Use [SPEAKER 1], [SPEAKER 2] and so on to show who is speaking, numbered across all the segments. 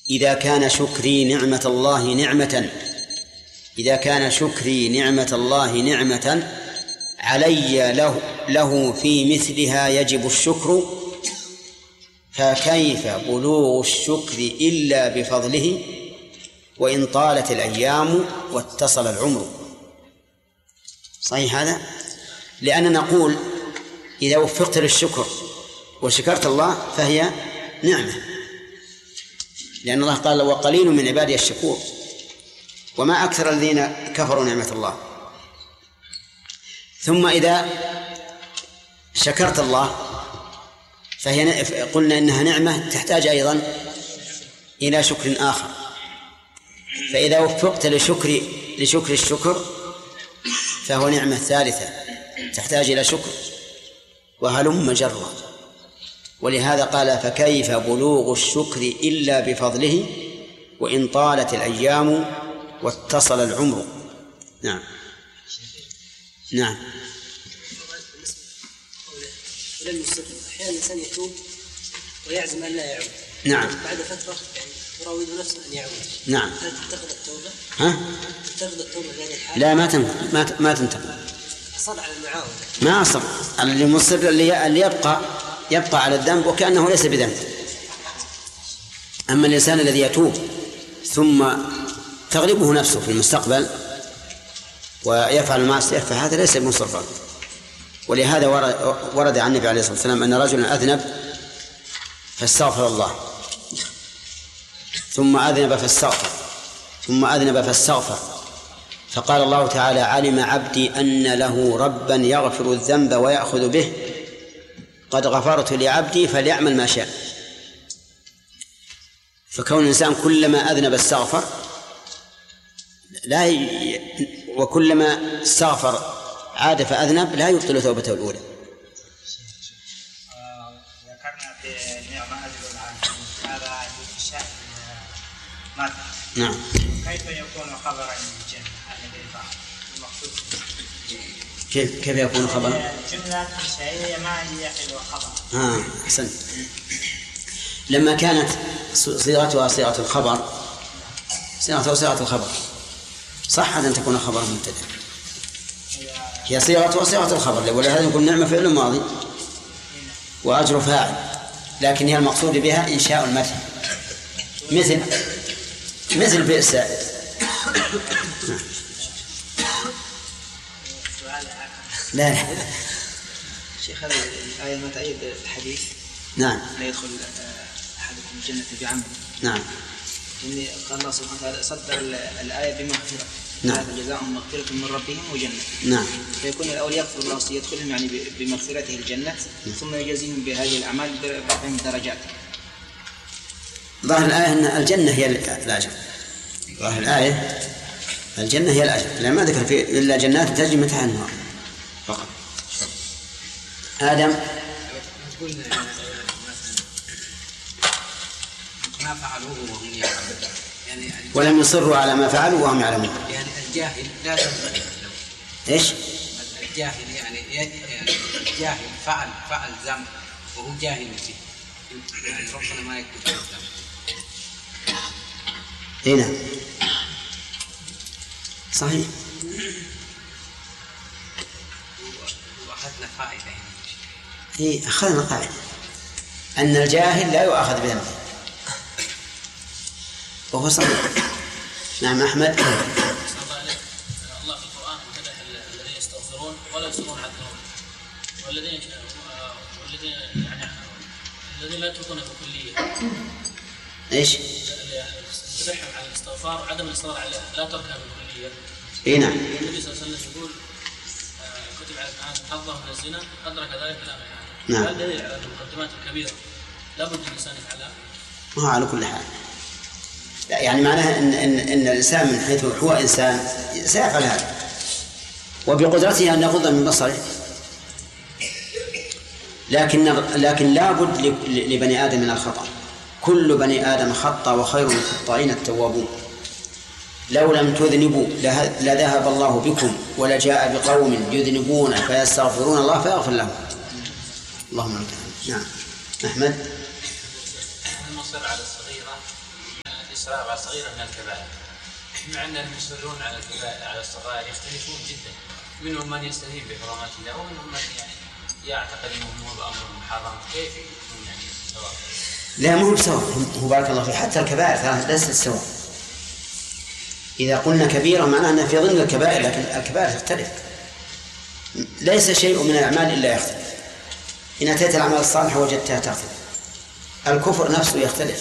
[SPEAKER 1] إذا كان شكري نعمة الله نعمة علي له في مثلها يجب الشكر، فكيف بلوغ الشكر إلا بفضله وإن طالت الأيام واتصل العمر؟ صحيح هذا؟ لأننا نقول إذا وفقت للشكر وشكرت الله فهي نعمة، لأن الله قال وقليل من عبادي الشكور، وما أكثر الذين كفروا نعمة الله. ثم إذا شكرت الله فهي قلنا إنها نعمة تحتاج أيضا إلى شكر آخر، فإذا وفقت لشكر الشكر فهو نعمة ثالثة تحتاج إلى شكر، وهلم جرا. ولهذا قال فكيف بلوغ الشكر إلا بفضله وإن طالت الأيام واتصل العمر. نعم.
[SPEAKER 2] أحيانا الإنسان يتوب ويعزم أن لا يعود.
[SPEAKER 1] نعم.
[SPEAKER 2] بعد فترة يعني يراود نفسه أن يعود.
[SPEAKER 1] نعم.
[SPEAKER 2] هل تنتقد التوبة؟ تنتقد التوبة في هذه الحالة؟
[SPEAKER 1] لا، ما تنتقد.
[SPEAKER 2] أصر على المعاودة. ما
[SPEAKER 1] أصر. اللي مصر اللي يبقى على الذنب وكأنه ليس بذنب. أما الإنسان الذي يتوب ثم تغلبه نفسه في المستقبل ويفعل المعصية فهذا ليس بمصرا. ولهذا ورد عن النبي عليه الصلاة والسلام أن رجلا أذنب فاستغفر الله، ثم أذنب فاستغفر، ثم أذنب فاستغفر، فقال الله تعالى علم عبدي أن له ربا يغفر الذنب ويأخذ به، قد غفرت لعبدي فليعمل ما شاء. فكون الإنسان كلما أذنب استغفر وكلما استغفر عاد فأذنب لا يبطل توبته الأولى.
[SPEAKER 3] ذكرنا في نعمة أجل العالم هذا الشاهد مات.
[SPEAKER 1] نعم.
[SPEAKER 3] كيف يكون خبرا للجنة الذي المقصود؟
[SPEAKER 1] كيف يكون خبرا؟
[SPEAKER 3] جملة إنشائية ما يحل خبر.
[SPEAKER 1] أحسنت. لما كانت صيغتها صيغة الخبر صيغة الخبر صح أن تكون خبرا مبتدأ، هي صيغة الخبر، ولهذا يكون نعمة فعل ماضي وأجر فاعل، لكن هي المقصود بها إنشاء المتن مثل بئس. لا
[SPEAKER 2] شيخ هذه الآية ما تأيد الحديث.
[SPEAKER 1] نعم.
[SPEAKER 2] لا يدخل أحدكم الجنة بعمل.
[SPEAKER 1] نعم.
[SPEAKER 2] يعني قال الله سبحانه وتعالى صدر الآية بمغفرة.
[SPEAKER 1] نعم.
[SPEAKER 2] هذا جزاء مغفرة من ربهم وجنة.
[SPEAKER 1] نعم.
[SPEAKER 2] فيكون الأول يغفر الله يدخلهم يعني بمغفرته الجنة، ثم يجازيهم بهذه الأعمال بين درجات.
[SPEAKER 1] ظاهر الآية أن الجنة هي الأجر. ظاهر الآية الجنة هي الأجر، لأن ما ذكر فيه إلا جنات تجري من تحتها النار فقط. آدم.
[SPEAKER 4] ما فعلوه وهم يعلمون، يعني
[SPEAKER 1] ولم يصروا على ما فعلوا وهم يعلمون.
[SPEAKER 4] يعني الجاهل لا ذنب له.
[SPEAKER 1] ايش؟
[SPEAKER 4] الجاهل يعني الجاهل فعل ذنب وهو جاهل فيه، يعني ربنا ما يكتب الذنب.
[SPEAKER 1] هنا صحيح.
[SPEAKER 4] وأخذنا فائدة
[SPEAKER 1] هنا. أخذنا قاعدة أن الجاهل لا يؤاخذ بذنبه، وهو صحيح. نعم أحمد.
[SPEAKER 5] الله في القرآن مدح الذين يستغفرون ولا يصرون على الذنوب، والذين يعني الذين لا يتركون بكلية.
[SPEAKER 1] إيش؟
[SPEAKER 5] تبحث عن الاستغفار وعدم الإصرار عليها، لا تركها بالكلية.
[SPEAKER 1] إيه نعم.
[SPEAKER 5] النبي صلى الله عليه وسلم يقول كتب على ابن حظه من الزنا أدرك ذلك لا محالة.
[SPEAKER 1] نعم.
[SPEAKER 5] هذا دليل على المقدمات الكبيرة لابد الإنسان يفعلها.
[SPEAKER 1] ما على كل حال. لا يعني معناها إن الإنسان من حيث هو إنسان سيفعل هذا، وبقدرته أن يغض من بصره، لكن لابد لبني آدم من الخطأ. كل بني آدم خطأ وخير الخطائين التوابون. لو لم تذنبوا لذهب الله بكم ولجاء بقوم يذنبون فيستغفرون الله فيغفر لهم. اللهم لك الحمد. نعم أحمد.
[SPEAKER 5] المصر على الصغيرة
[SPEAKER 4] الصلاة صغيرة من الكبائر، مع أن المصرون على الكبائر على الصغائر يختلفون جدا، منهم من يستهين بحرمات الله ومنهم من يعني يعتقد أنه هو بأمر محرم. كيف يكون يعني سواء؟
[SPEAKER 1] لا مو بسواء، هو بارك الله فيك حتى الكبائر ليست سواء. إذا قلنا كبيرة معناه أنها في ضمن الكبائر، لكن الكبائر تختلف، ليس شيء من الأعمال إلا يختلف. إن أتيت الأعمال الصالحة وجدتها تختلف، الكفر نفسه يختلف،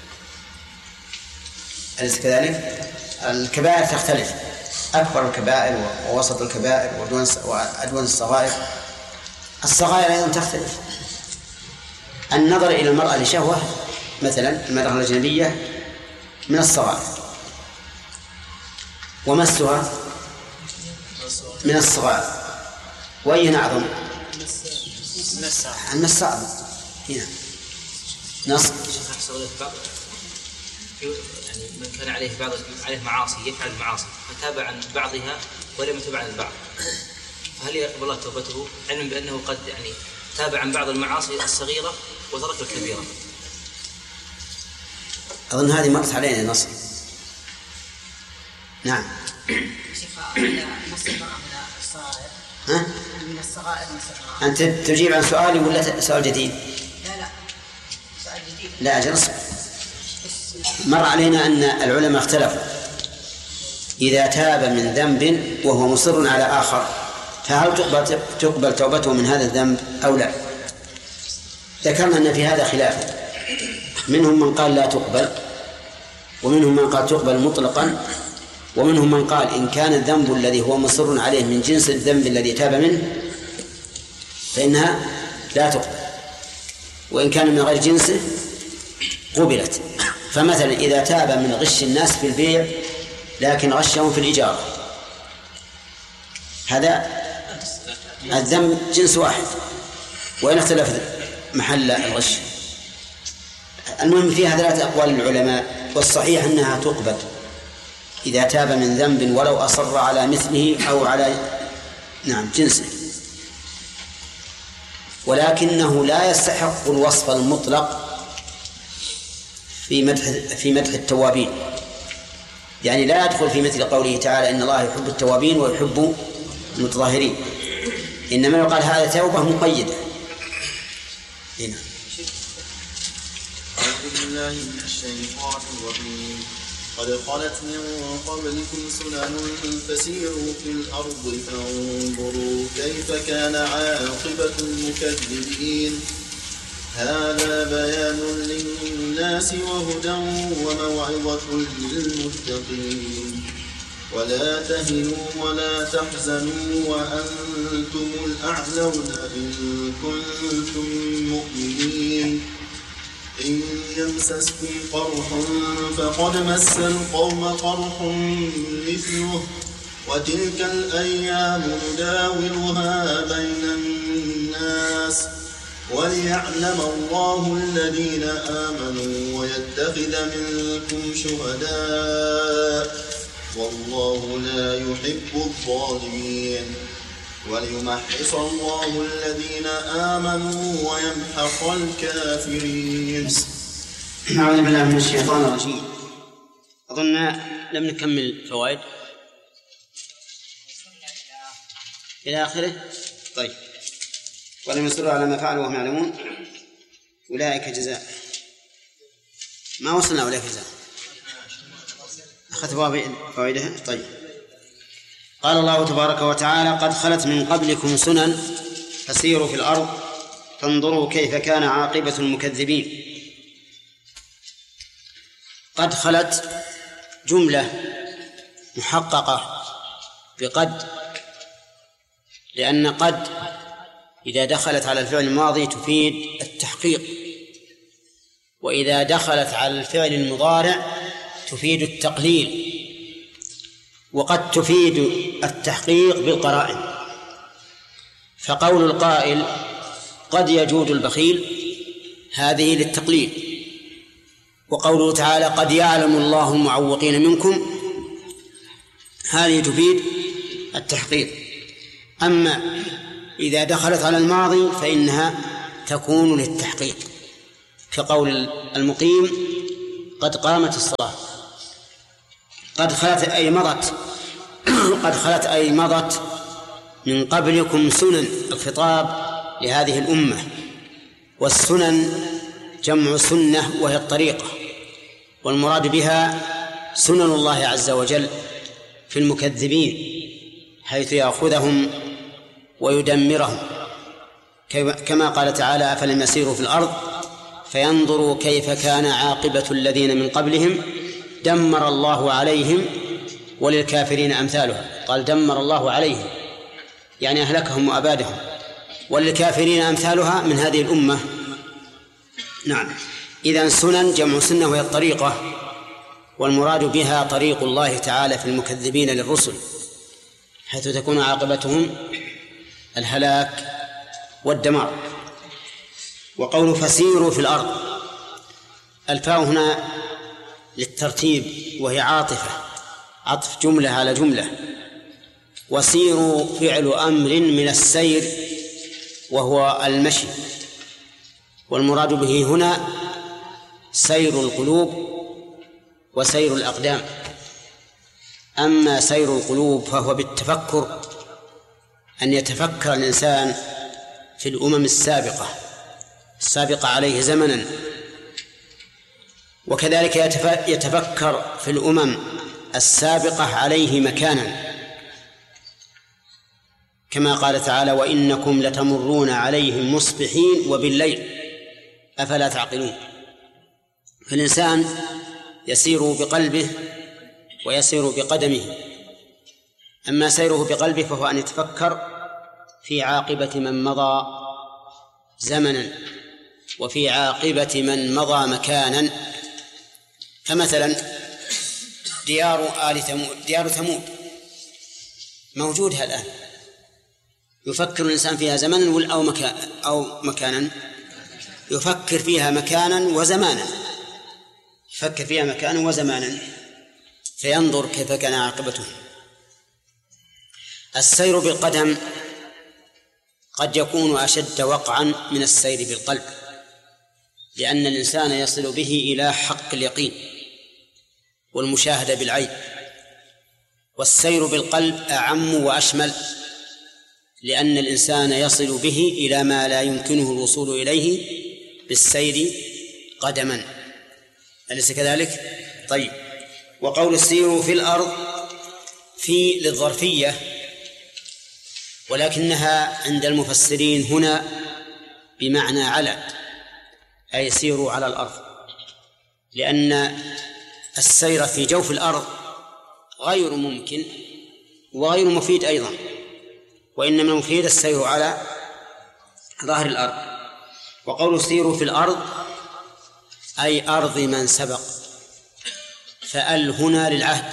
[SPEAKER 1] أليس كذلك؟ الكبائر تختلف، أكبر الكبائر ووسط الكبائر وأدون الصغائر. الصغائر أيضا تختلف. النظر إلى المرأة لشهوة مثلا، المرأة الأجنبية من الصغائر، ومسها من الصغائر. وأي أعظم؟ المس أعظم. هنا نص
[SPEAKER 2] يعني من كان عليه معاصي يفعل معاصي فتاب عن بعضها ولم يتب عن البعض، فهل يقبل الله توبته علما بأنه قد يعني تاب عن بعض المعاصي الصغيرة وترك الكبيرة؟
[SPEAKER 1] أظن هذه مرت علينا نص. نعم. ها؟
[SPEAKER 6] من الصغائر
[SPEAKER 1] أنت تجيب عن سؤالي ولا سؤال جديد؟
[SPEAKER 6] لا سؤال جديد.
[SPEAKER 1] لا أجل مر علينا أن العلماء اختلفوا إذا تاب من ذنب وهو مصر على آخر فهل تقبل توبته من هذا الذنب أو لا؟ ذكرنا أن في هذا خلاف، منهم من قال لا تقبل، ومنهم من قال تقبل مطلقا، ومنهم من قال إن كان الذنب الذي هو مصر عليه من جنس الذنب الذي تاب منه فإنها لا تقبل، وإن كان من غير جنسه قبلت. فمثلا إذا تاب من غش الناس في البيع لكن غشهم في الإجارة، هذا الذنب جنس واحد وإن اختلف محل الغش. المهم فيها 3 أقوال للعلماء، والصحيح أنها تقبل إذا تاب من ذنب ولو أصر على مثله أو على جنسه، ولكنه لا يستحق الوصف المطلق في مدح التوابين، يعني لا يدخل في مثل قوله تعالى إن الله يحب التوابين ويحب المتطهرين، إنما يقال هذا توبة مقيدة. هنا
[SPEAKER 7] أعوذ بالله من الشيطان الرجيم. قد خلت من قبلكم سنن فسيروا في الأرض فانظروا كيف كان عاقبة المكذبين. هذا بيان للناس وهدى وموعظة للمتقين. ولا تهنوا ولا تحزنوا وأنتم الأعلون إن كنتم مؤمنين. إن يمسسكم قرح فقد مس القوم قرح مثله وتلك الأيام نداولها بين الناس وليعلم الله الذين آمنوا ويتخذ منكم شهداء والله لا يحب الظالمين وليمحص الله الذين آمنوا ويمحق الكافرين.
[SPEAKER 1] أعوذ بالله من الشيطان الرجيم. أظن لم نكمل فوائد إلى آخره. طيب. ولم يصروا على ما فعلوا وهم يعلمون أولئك جزاء. ما وصلنا أولئك جزاء. أخذت فوائدها. طيب. قال الله تبارك وتعالى قد خلت من قبلكم سنن فسيروا في الأرض فانظروا كيف كان عاقبة المكذبين. قد خلت جملة محققة بقد، لأن قد إذا دخلت على الفعل الماضي تفيد التحقيق، وإذا دخلت على الفعل المضارع تفيد التقليل، وقد تفيد التحقيق بالقرائن. فقول القائل قد يجود البخيل هذه للتقليل، وقوله تعالى قد يعلم الله المعوقين منكم هذه تفيد التحقيق. أما إذا دخلت على الماضي فإنها تكون للتحقيق، كقول المقيم قد قامت الصلاة. قد خلت أي مضت من قبلكم سنن، الخطاب لهذه الأمة، والسنن جمع سنة وهي الطريقة، والمراد بها سنن الله عز وجل في المكذبين حيث يأخذهم ويدمرهم، كما قال تعالى: أفلم يسيروا في الأرض فينظروا كيف كان عاقبة الذين من قبلهم دمر الله عليهم وللكافرين أمثالها. قال دمر الله عليهم يعني أهلكهم وأبادهم، وللكافرين أمثالها من هذه الأمة. نعم، إذن سنن جمع سنة وهي الطريقة، والمراد بها طريق الله تعالى في المكذبين للرسل حيث تكون عاقبتهم الهلاك والدمار. وقول فسيروا في الأرض، الفاء هنا للترتيب وهي عطف جملة على جملة. وسيروا فعل أمر من السير وهو المشي، والمراد به هنا سير القلوب وسير الأقدام. أما سير القلوب فهو بالتفكر، أن يتفكر الإنسان في الأمم السابقة عليه زمنا، وكذلك يتفكر في الأمم السابقة عليه مكانا، كما قال تعالى: وإنكم لتمرون عليهم مصبحين وبالليل أفلا تعقلون. فالإنسان يسير بقلبه ويسير بقدمه. أما سيره بقلبه فهو أن يتفكر في عاقبة من مضى زمنا وفي عاقبة من مضى مكانا. فمثلا ديار ثمود موجودة الآن، يفكر الإنسان فيها زمنا أو مكانا، يفكر فيها مكانا وزمانا، فينظر كيف كان عاقبته. السير بالقدم قد يكون أشد وقعا من السير بالقلب، لأن الإنسان يصل به إلى حق اليقين والمشاهدة بالعين، والسير بالقلب أعم وأشمل، لأن الإنسان يصل به إلى ما لا يمكنه الوصول إليه بالسير قدما. أليس كذلك؟ طيب. وقول السير في الأرض في للظرفية، ولكنها عند المفسرين هنا بمعنى على، أي سيروا على الأرض، لأن السير في جوف الأرض غير ممكن وغير مفيد أيضا، وإنما المفيد السير على ظهر الأرض. وقول سيروا في الأرض أي أرض من سبق، فأل هنا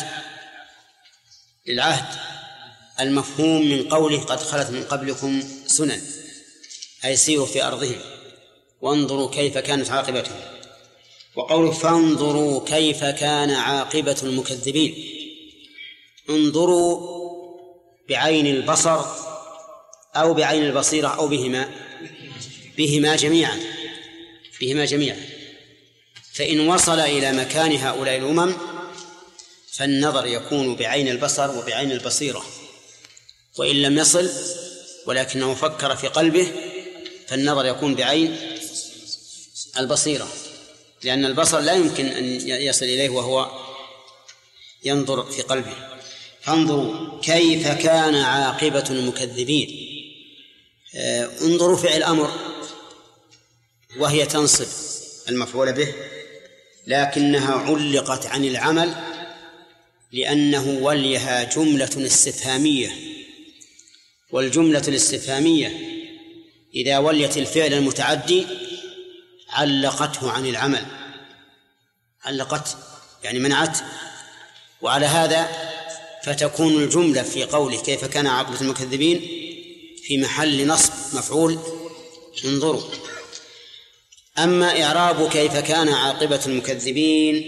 [SPEAKER 1] للعهد المفهوم من قوله قد خلت من قبلكم سنن، أي سيروا في أرضهم وانظروا كيف كانت عاقبتهم. وقوله فانظروا كيف كان عاقبة المكذبين، انظروا بعين البصر أو بعين البصيرة أو بهما جميعا. فإن وصل إلى مكان هؤلاء الأمم فالنظر يكون بعين البصر وبعين البصيرة، وإن لم يصل ولكنه فكر في قلبه فالنظر يكون بعين البصيرة، لأن البصر لا يمكن أن يصل إليه وهو ينظر في قلبه. فانظروا كيف كان عاقبة المكذبين. انظروا فعل أمر وهي تنصب المفعول به، لكنها علقت عن العمل لأنه وليها جملة استفهامية، والجملة الاستفهامية إذا وليت الفعل المتعدي علقته عن العمل، علقت يعني منعت. وعلى هذا فتكون الجملة في قوله كيف كان عاقبة المكذبين في محل نصب مفعول انظروا. أما إعراب كيف كان عاقبة المكذبين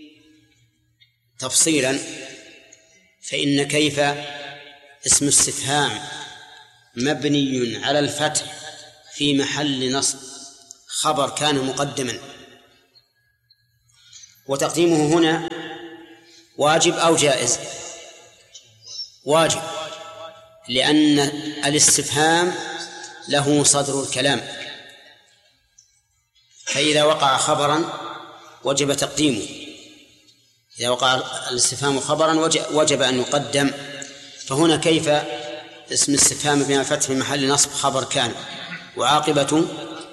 [SPEAKER 1] تفصيلا فإن كيف اسم استفهام مبني على الفتح في محل نصب، خبر كان مقدما، وتقديمه هنا واجب أو جائز؟ واجب، لأن الاستفهام له صدر الكلام، فإذا وقع خبرا وجب تقديمه، إذا وقع الاستفهام خبرا وجب أن يقدم. فهنا كيف اسم استفهام بما فتح في محل نصب خبر كان، وعاقبة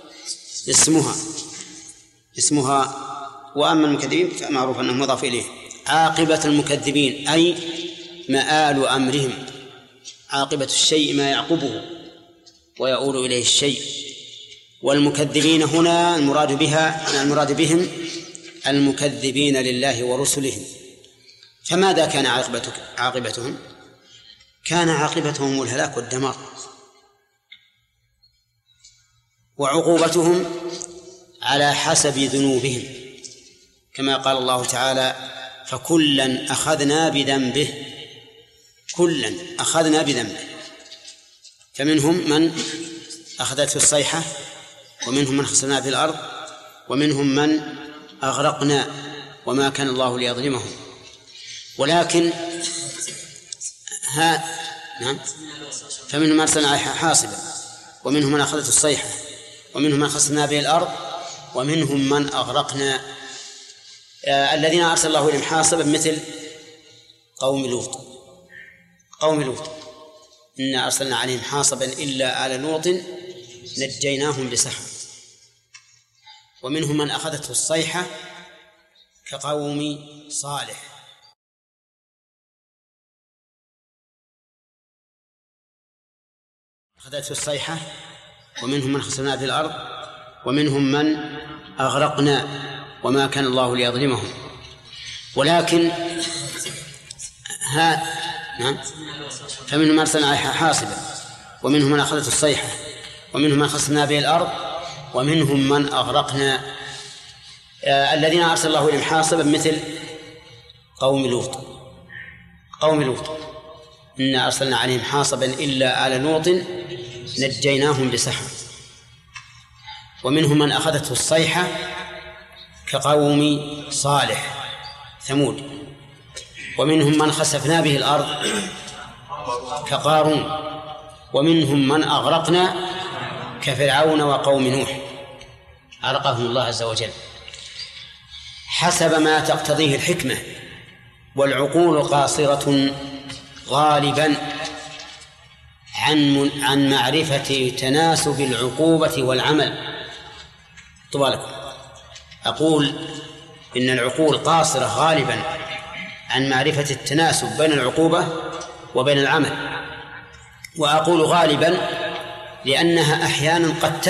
[SPEAKER 1] اسمها وأما المكذبين فمعروف أنه مضاف إليه. عاقبة المكذبين أي مآل أمرهم، عاقبة الشيء ما يعقبه ويؤول إليه الشيء. والمكذبين هنا المراد بهم المكذبين لله ورسله. فماذا كان عاقبتهم؟ كان عاقبتهم الهلاك والدمار، وعقوبتهم على حسب ذنوبهم، كما قال الله تعالى: فكلا أخذنا بذنبه، كلا أخذنا بذنبه. فمنهم من أخذته الصيحة، ومنهم من خسفنا في الأرض، ومنهم من أغرقنا وما كان الله ليظلمهم. ولكن فمنهم من أرسلنا عليها حاصبا، ومنهم من أخذته الصيحة، ومنهم من خسفنا به الأرض، ومنهم من أغرقنا. الذين أرسل الله إليهم حاصبا مثل قوم لوط، إنا أرسلنا عليهم حاصبا إلا آل لوط نجيناهم بسحر. ومنهم من أخذته الصيحة كقوم صالح. أخذته الصيحة، ومنهم من خسفنا في الأرض، ومنهم من أغرقنا وما كان الله ليظلمهم. ولكن فمنهم من أرسلنا عليها حاصبا، ومنهم من أخذته الصيحة، ومنهم من خسفنا به الأرض، ومنهم من أغرقنا. الذين أرسل الله إليهم حاصبا مثل قوم لوط إنا أرسلنا عليهم حاصبا إلا آل لوط نجيناهم بسحر. ومنهم من أخذته الصيحة كقوم صالح ثمود. ومنهم من خسفنا به الأرض كقارون. ومنهم من أغرقنا كفرعون وقوم نوح، أغرقهم الله عز وجل حسب ما تقتضيه الحكمة. والعقول قاصرة غالبا عن معرفة تناسب العقوبة والعمل. طوالكم أقول إن العقول قاصرة غالبا عن معرفة التناسب بين العقوبة وبين العمل. وأقول غالبا لأنها أحيانا قد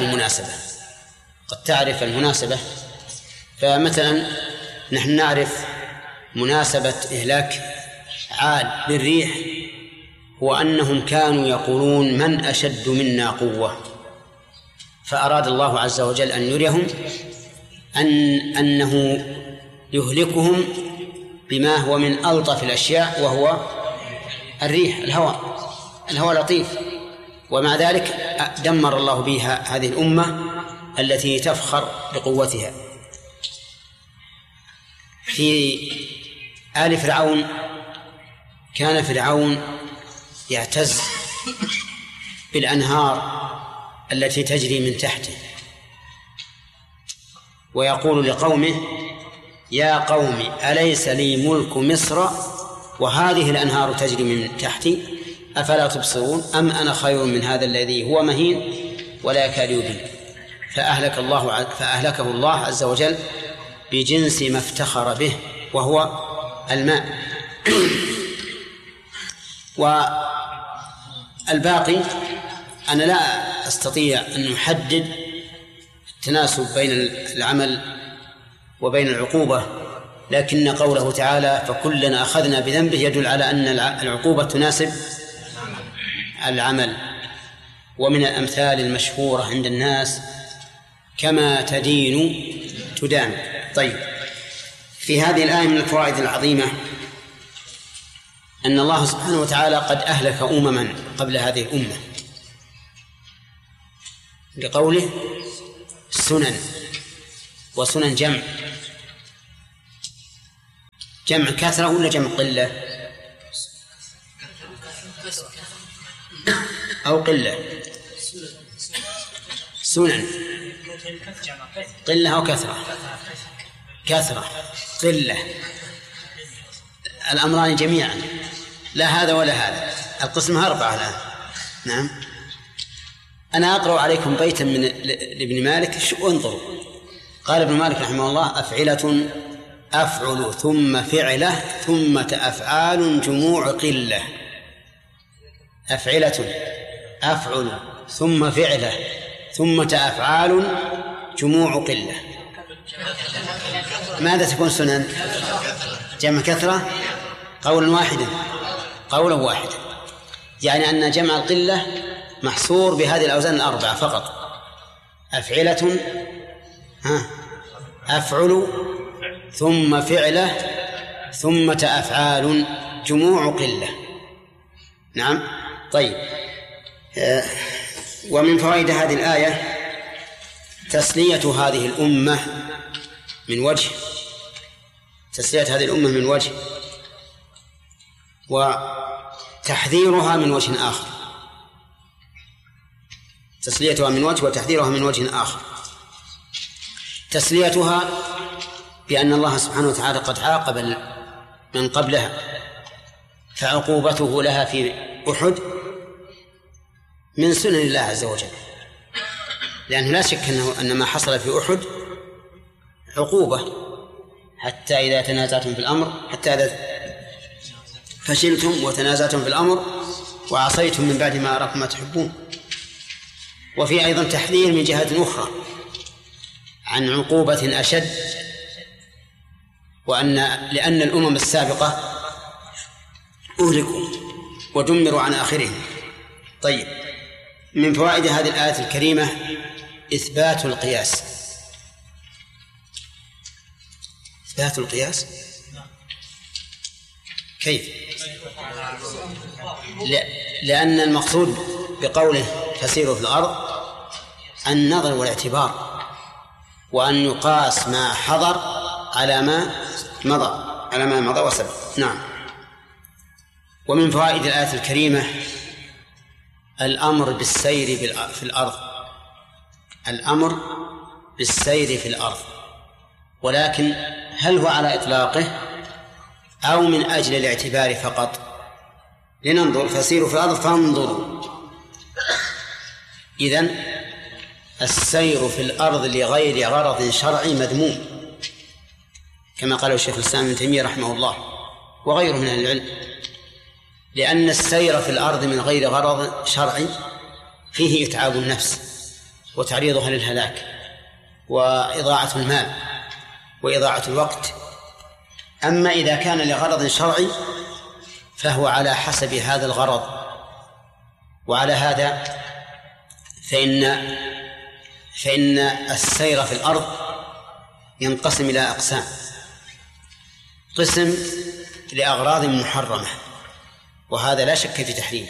[SPEAKER 1] تعرف المناسبة. فمثلا نحن نعرف مناسبة إهلاك عاد بالريح هو أنهم كانوا يقولون من أشد منا قوة، فأراد الله عز وجل أن يريهم أنه يهلكهم بما هو من ألطف الأشياء، وهو الريح، الهواء لطيف. ومع ذلك دمر الله بها هذه الأمة التي تفخر بقوتها. في آل فرعون كان فرعون يعتز بالأنهار التي تجري من تحته، ويقول لقومه: يا قوم أليس لي ملك مصر وهذه الأنهار تجري من تحتي أفلا تبصرون أم أنا خير من هذا الذي هو مهين ولا يكاد يبين. فأهلكه الله عز وجل بجنس ما افتخر به وهو الماء. والباقي أنا لا أستطيع أن أحدد التناسب بين العمل وبين العقوبة، لكن قوله تعالى فكلنا أخذنا بذنبه يدل على أن العقوبة تناسب العمل. ومن الأمثال المشهورة عند الناس كما تدين تدان. طيب، في هذه الآية من الفوائد العظيمة أن الله سبحانه وتعالى قد أهلك أمما قبل هذه الأمة لقوله سنن، وسنن جمع، جمع كثرة ولا جمع قلة أو قلة؟ سنن. قلة أو كثرة؟ كثرة قلة، الأمران جميعا، لا هذا ولا هذا. القسم 4 الآن. نعم. أنا أقرأ عليكم بيتا من ابن مالك، انظروا. قال ابن مالك رحمه الله: أفعلة أفعل ثم فعلة ثم أفعال جموع قلة. أفعلة أفعل ثم فعلة ثم أفعال جموع قلة. ماذا تكون سنن؟ جمع كثرة قولا واحدا، قولا واحدا، يعني أن جمع القلة محصور بهذه الأوزان 4 فقط. أفعلة أفعل ثم فعلة ثم أفعال جموع قلة. نعم. طيب، ومن فوائد هذه الآية تسلية هذه الأمة من وجه، تسلية هذه الأمة من وجه، وتحذيرها من وجه آخر. تسليتها من وجه وتحذيرها من وجه آخر. تسليتها بأن الله سبحانه وتعالى قد عاقب من قبلها، فعقوبته لها في أحد من سنن الله عز وجل، لأنه لا شك أن ما حصل في أحد عقوبة، حتى إذا تنازعتم في الأمر، حتى إذا فشلتم وتنازعتم في الأمر وعصيتم من بعد ما أراكم ما تحبون. وفي أيضا تحذير من جهة أخرى عن عقوبة أشد، لأن الأمم السابقة أهلكوا ودمروا عن آخرهم. طيب، من فوائد هذه الآية الكريمة إثبات القياس. إثبات القياس كيف؟ لأن المقصود بقوله فسيروا في الأرض النظر والاعتبار، وأن يقاس ما حضر على ما مضى وسبق. نعم. ومن فوائد الآية الكريمة الأمر بالسير في الأرض، الأمر بالسير في الأرض، ولكن هل هو على إطلاقه أو من أجل الاعتبار فقط؟ لننظر. فسيروا في الأرض فانظروا. إذن السير في الأرض لغير غرض شرعي مذموم، كما قال الشيخ الإسلام ابن تيمية رحمه الله وغيره من أهل العلم، لأن السير في الأرض من غير غرض شرعي فيه إتعاب النفس وتعريضها للهلاك وإضاعة المال وإضاعة الوقت. أما إذا كان لغرض شرعي فهو على حسب هذا الغرض. وعلى هذا فإن السير في الأرض ينقسم إلى أقسام: قسم لأغراض محرمة وهذا لا شك في تحريمه،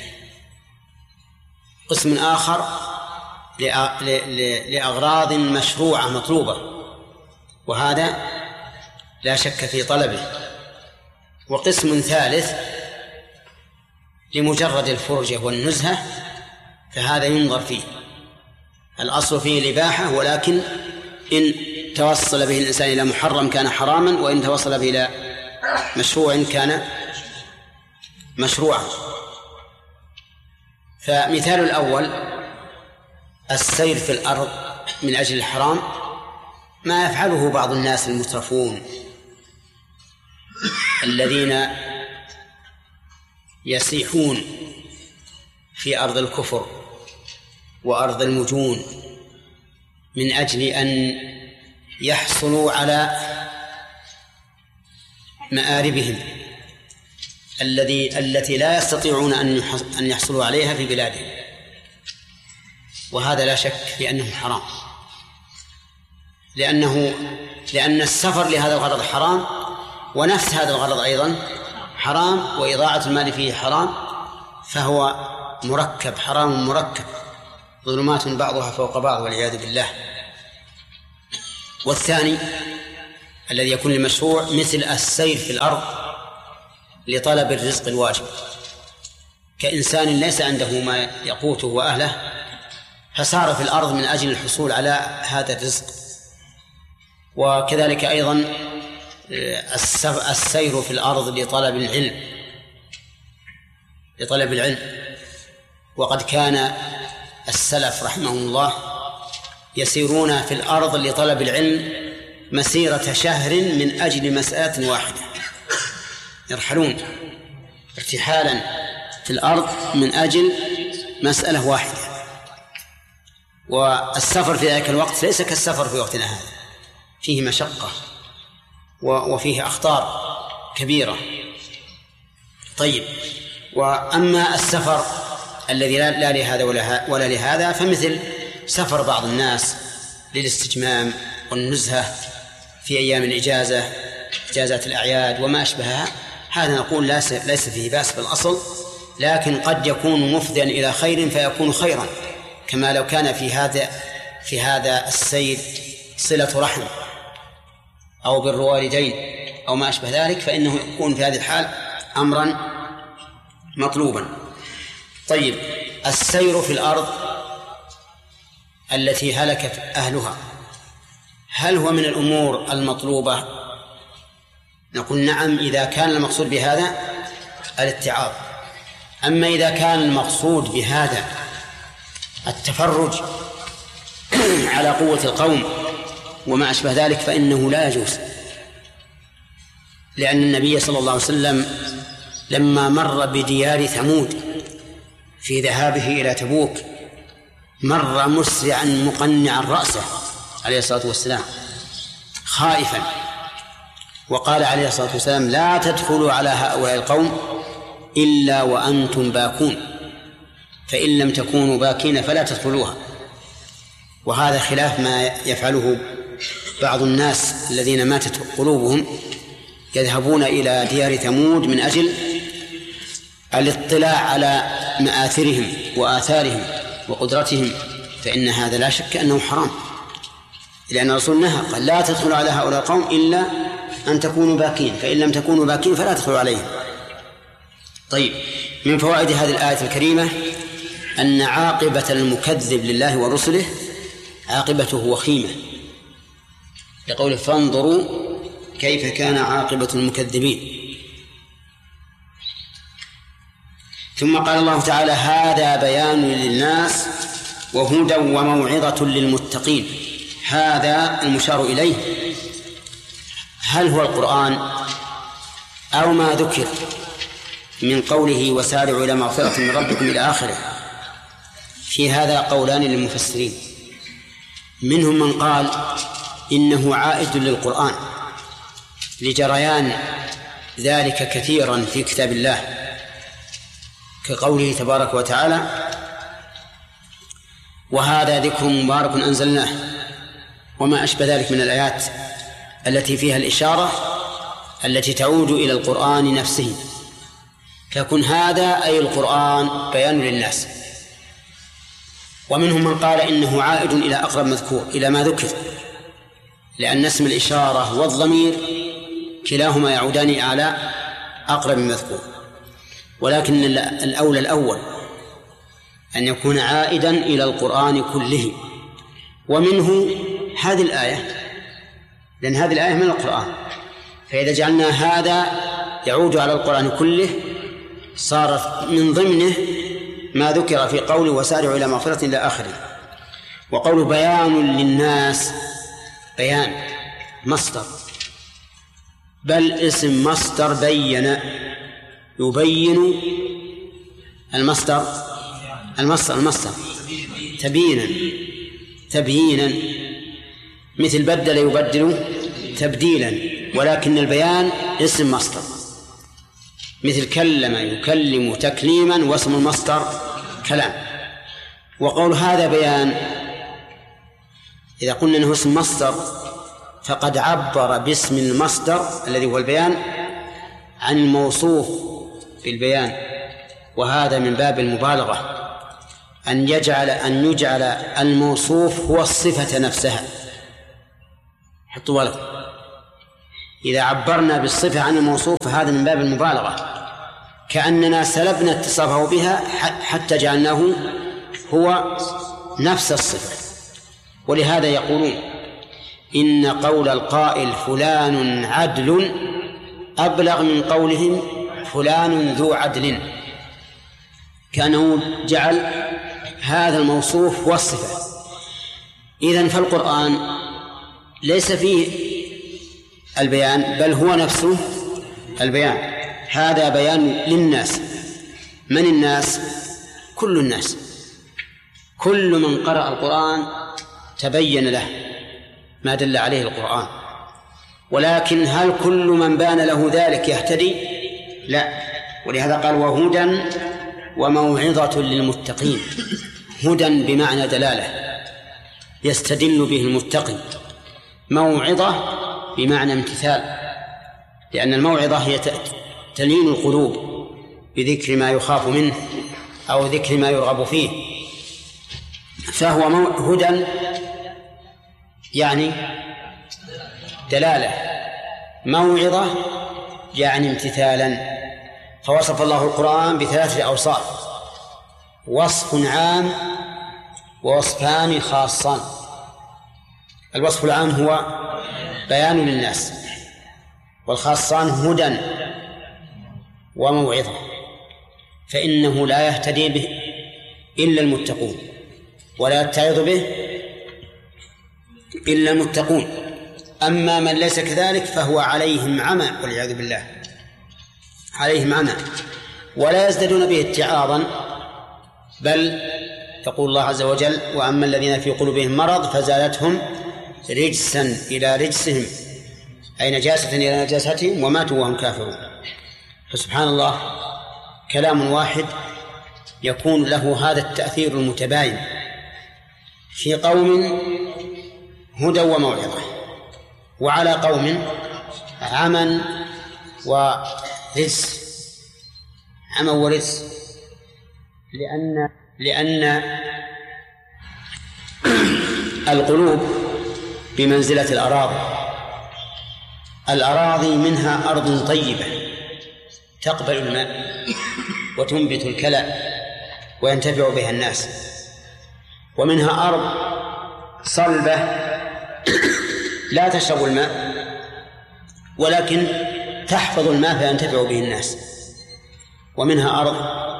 [SPEAKER 1] قسم آخر لأغراض مشروعة مطلوبة وهذا لا شك في طلبه، وقسم ثالث لمجرد الفرجة والنزهة فهذا ينظر فيه. الأصل فيه الإباحة، ولكن إن توصل به الإنسان إلى محرم كان حراما، وإن توصل به إلى مشروع كان مشروعا. فمثال الأول السير في الأرض من أجل الحرام ما يفعله بعض الناس المترفون الذين يسيحون في أرض الكفر وأرض المجون من أجل أن يحصلوا على مآربهم التي لا يستطيعون أن يحصلوا عليها في بلادهم، وهذا لا شك في أنه حرام، لأن السفر لهذا الغرض حرام، ونفس هذا الغرض أيضا حرام، وإضاعة المال فيه حرام، فهو مركب، حرام مركب، ظلمات بعضها فوق بعض والعياذ بالله. والثاني الذي يكون للمشروع مثل السير في الأرض لطلب الرزق الواجب، كإنسان ليس عنده ما يقوته وأهله فسار في الأرض من أجل الحصول على هذا الرزق. وكذلك أيضا السير في الأرض لطلب العلم. وقد كان السلف رحمهم الله يسيرون في الأرض لطلب العلم مسيرة شهر من أجل مسألة واحدة، يرحلون ارتحالا في الأرض من أجل مسألة واحدة. والسفر في ذلك الوقت ليس كالسفر في وقتنا هذا، فيه مشقة وفيه أخطار كبيرة. طيب، وأما السفر الذي لا لهذا ولا لهذا فمثل سفر بعض الناس للاستجمام والنزهة في أيام الإجازة، إجازات الأعياد وما أشبهها، هذا نقول ليس فيه بأس بالأصل، لكن قد يكون مفضيا إلى خير فيكون خيرا، كما لو كان في هذا السير صلة رحم أو بر والدين أو ما أشبه ذلك، فإنه يكون في هذه الحال أمرا مطلوبا. طيب، السير في الأرض التي هلكت أهلها هل هو من الأمور المطلوبة؟ نقول نعم، إذا كان المقصود بهذا الاتعاظ. أما إذا كان المقصود بهذا التفرج على قوة القوم وما أشبه ذلك فإنه لا يجوز، لأن النبي صلى الله عليه وسلم لما مر بديار ثمود في ذهابه إلى تبوك مر مسرعا مقنعا رأسه عليه الصلاة والسلام خائفا، وقال عليه الصلاة والسلام: لا تدخلوا على هؤلاء القوم إلا وأنتم باكون، فإن لم تكونوا باكين فلا تدخلوها. وهذا خلاف ما يفعله بعض الناس الذين ماتت قلوبهم، يذهبون إلى ديار ثمود من أجل الاطلاع على مآثرهم وآثارهم وقدرتهم، فإن هذا لا شك أنه حرام، لأن الرسول نهى قال: لا تدخلوا على هؤلاء القوم إلا أن تكونوا باكين، فإن لم تكونوا باكين فلا تدخلوا عليهم. طيب، من فوائد هذه الآية الكريمة أن عاقبة المكذب لله ورسله عاقبته وخيمة، لقوله: فانظروا كيف كان عاقبة المكذبين. ثم قال الله تعالى: هذا بيان للناس وهدى وموعظة للمتقين. هذا المشار إليه هل هو القرآن أو ما ذكر من قوله وسارعوا إلى مغفرة من ربكم إلى آخره؟ في هذا قولان للمفسرين، منهم من قال إنه عائد للقرآن لجريان ذلك كثيرا في كتاب الله، كقوله تبارك وتعالى: وهذا ذكر مبارك أنزلناه، وما أشبه ذلك من الآيات التي فيها الإشارة التي تعود إلى القرآن نفسه، فيكون هذا أي القرآن بيان للناس. ومنهم من قال إنه عائد إلى أقرب مذكور، إلى ما ذكر، لأن اسم الإشارة والضمير كلاهما يعودان على أقرب مذكور، ولكن الأولى الأول أن يكون عائدا إلى القرآن كله. ومنه هذه الآية، لأن هذه الآية من القرآن، فإذا جعلنا هذا يعود على القرآن كله صار من ضمنه ما ذكر في قوله وسارعوا إلى مغفرة إلى آخره. وقوله بيان للناس، بيان مصدر، بل اسم مصدر بين، يبين المصدر تبيينا، مثل بدل يبدل تبديلا، ولكن البيان اسم مصدر، مثل كلم يكلم تكليما، واسم المصدر كلام. وقول هذا بيان، إذا قلنا أنه اسم مصدر فقد عبر باسم المصدر الذي هو البيان عن الموصوف بالبيان، وهذا من باب المبالغة، أن يجعل الموصوف هو الصفة نفسها. حطوا بالكم، إذا عبرنا بالصفة عن الموصوف فهذا من باب المبالغة، كأننا سلبنا اتصافه بها حتى جعلناه هو نفس الصفة. ولهذا يقولون إن قول القائل فلان عدل أبلغ من قولهم فلان ذو عدل، كأنه جعل هذا الموصوف والصفة. إذن فالقرآن ليس فيه البيان بل هو نفسه البيان. هذا بيان للناس. من الناس؟ كل الناس، كل من قرأ القرآن تبين له ما دل عليه القرآن. ولكن هل كل من بان له ذلك يهتدي؟ لا. ولهذا قال وهدى وموعظة للمتقين. هدى بمعنى دلالة يستدل به المتقي، موعظة بمعنى امتثال، لأن الموعظة هي تلين القلوب بذكر ما يخاف منه أو ذكر ما يرغب فيه. فهو هدى يعني دلالة، موعظة يعني امتثالا. فوصف الله القرآن بثلاثة أوصاف: وصف عام ووصفان خاصان. الوصف العام هو بيان للناس، والخاصان هدى وموعظة، فإنه لا يهتدي به إلا المتقون ولا يتعظ به إلا المتقون. أما من ليس كذلك فهو عليهم عمى والعياذ بالله، عليهم عمى، ولا يزدادون به اتعاظا، بل يقول الله عز وجل وأما الذين في قلوبهم مرض فزادتهم رجسا إلى رجسهم، أي نجاسة إلى نجاستهم، وماتوا وهم كافرون. فسبحان الله، كلام واحد يكون له هذا التأثير المتباين في قوم هدى وموعظة، وعلى قوم عمى ورجس، عمى ورجس، لأن القلوب بمنزلة الأراضي منها أرض طيبة تقبل الماء وتنبت الكلى وينتفع بها الناس، ومنها أرض صلبة لا تشرب الماء ولكن تحفظ الماء فينتفع به الناس، ومنها أرض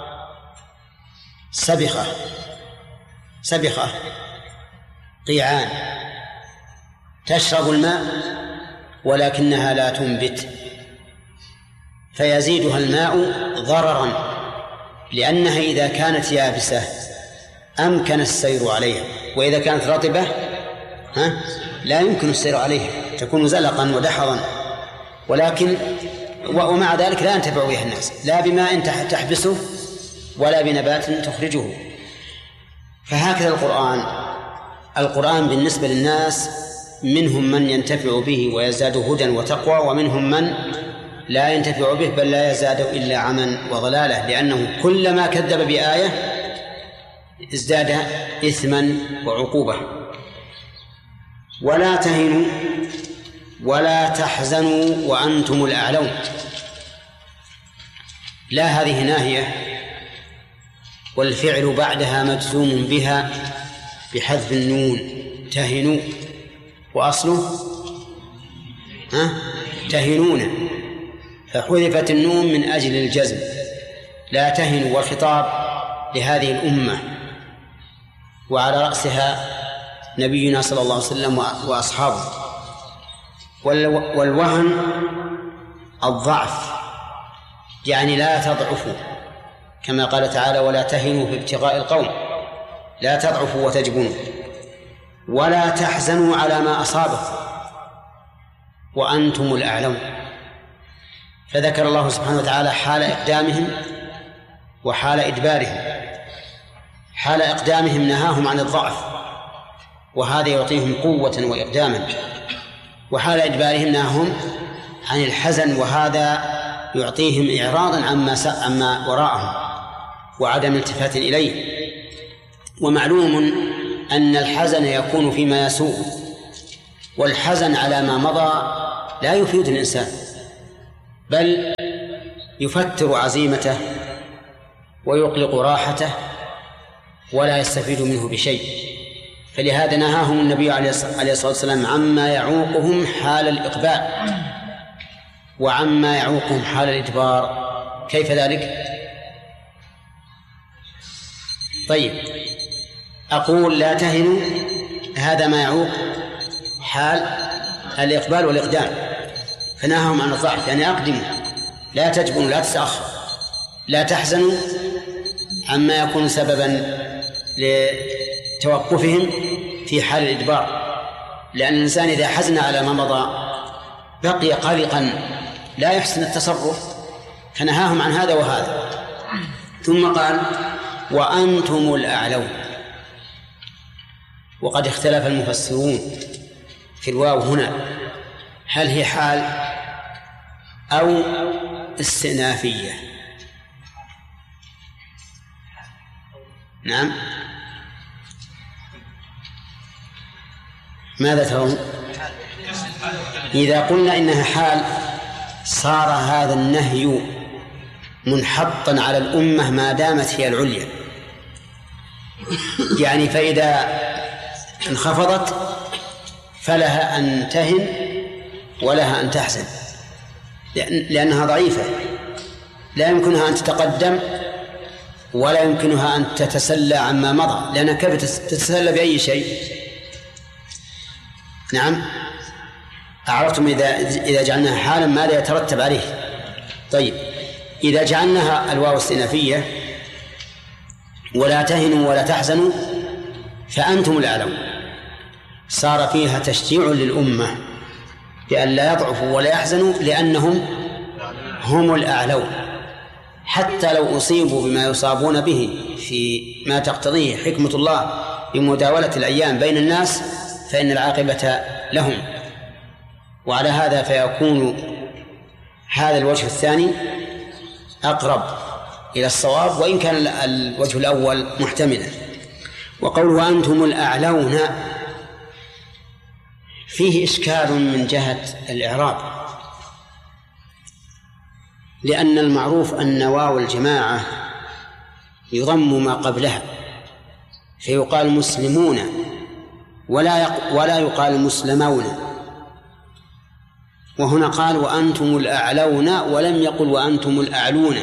[SPEAKER 1] سبخة قيعان تشرب الماء ولكنها لا تنبت، فيزيدها الماء ضررا، لأنها إذا كانت يابسة أمكن السير عليها، وإذا كانت رطبة لا يمكن السير عليها، تكون زلقا ودحرا، ولكن ومع ذلك لا ينتفع بها الناس، لا بماء تحبسه ولا بنبات تخرجه. فهكذا القرآن بالنسبة للناس منهم من ينتفع به ويزداد هدى وتقوى، ومنهم من لا ينتفع به بل لا يزداد إلا عمى وضلالة، لأنه كلما كذب بآية ازداد إثما وعقوبة. ولا تهنوا ولا تحزنوا وأنتم الأعلون، لا هذه ناهية والفعل بعدها مجزوم بها بحذف النون، تهنوا، وأصله تهنون، فحذفت النون من أجل الجزم. لا تهنوا، والخطاب لهذه الأمة وعلى رأسها نبينا صلى الله عليه وسلم وأصحابه. والوهن الضعف، يعني لا تضعفوا، كما قال تعالى ولا تهنوا في ابتغاء القوم، لا تضعفوا وتجبنوا. ولا تحزنوا على ما أصابكم وأنتم الأعلون، فذكر الله سبحانه وتعالى حال إقدامهم وحال إدبارهم. حال إقدامهم نهاهم عن الضعف وهذا يعطيهم قوة وإقداما، وحال إدبارهم نهاهم عن الحزن وهذا يعطيهم إعراضا عما وراءهم وعدم التفات إليه. ومعلوم أن الحزن يكون فيما يسوء، والحزن على ما مضى لا يفيد الإنسان، بل يفتر عزيمته ويقلق راحته ولا يستفيد منه بشيء. فلهذا نهاهم النبي عليه الصلاة والسلام عما يعوقهم حال الإقبال وعما يعوقهم حال الإدبار. كيف ذلك؟ طيب، أقول لا تهنوا، هذا ما يعوق حال الإقبال والإقدام، فنهاهم عن الضعف، يعني أقدموا، لا تجبنوا، لا تتأخر، لا تحزنوا عما يكون سببا لتوقفهم في حال الإدبار، لأن الإنسان إذا حزن على ما مضى بقي قلقا لا يحسن التصرف، فنهاهم عن هذا وهذا. ثم قال وأنتم الأعلون. وقد اختلف المفسرون في الواو هنا، هل هي حال أو استئنافية؟ نعم، ماذا ترون؟ إذا قلنا إنها حال صار هذا النهي منحطا على الأمة ما دامت هي العليا، يعني فإذا انخفضت فلها أن تهن ولها أن تحزن، لأنها ضعيفة لا يمكنها أن تتقدم ولا يمكنها أن تتسلى عما مضى، لأنها كيف تتسلى بأي شيء؟ نعم، أعرفتم إذا جعلناها حالا ماذا يترتب عليه؟ طيب، إذا جعلناها الواو استئنافية ولا تهنوا ولا تحزنوا فأنتم الأعلون، صار فيها تشجيع للأمة بأن لا يضعفوا ولا يحزنوا لأنهم هم الأعلون، حتى لو أصيبوا بما يصابون به في ما تقتضيه حكمة الله بمداولة الأيام بين الناس فإن العاقبة لهم. وعلى هذا فيكون هذا الوجه الثاني أقرب إلى الصواب، وإن كان الوجه الأول محتملا. وقوله أنتم الأعلون فيه إشكال من جهة الإعراب، لأن المعروف أن واو الجماعة يضم ما قبلها فيقال مسلمون ولا يقال مسلمون، وهنا قال وأنتم الأعلون ولم يقل وأنتم الأعلون.